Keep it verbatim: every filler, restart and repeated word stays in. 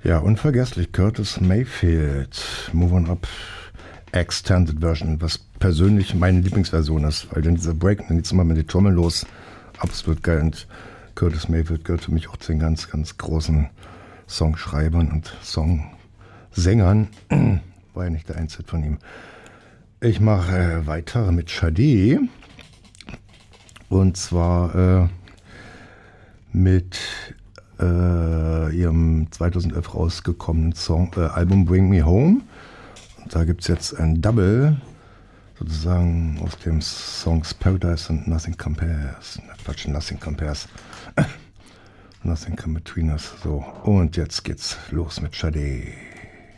Ja, unvergesslich, Curtis Mayfield, Move On Up, Extended Version, was persönlich meine Lieblingsversion ist, weil dann dieser Break, dann geht's immer mit der Trommel los, absolut geil. Und Curtis Mayfield gehört für mich auch zu den ganz, ganz großen Songschreibern und Songsängern. War ja nicht der Einzige von ihm. Ich mache äh, weiter mit Sade, und zwar äh, mit äh, ihrem zweitausendelf rausgekommenen Song, äh, Album Bring Me Home. Und da gibt es jetzt ein Double, sozusagen aus dem Songs Paradise und Nothing Compares. Quatsch, Nothing Compares. Nothing Come Between Us. So, und jetzt geht's los mit Sade.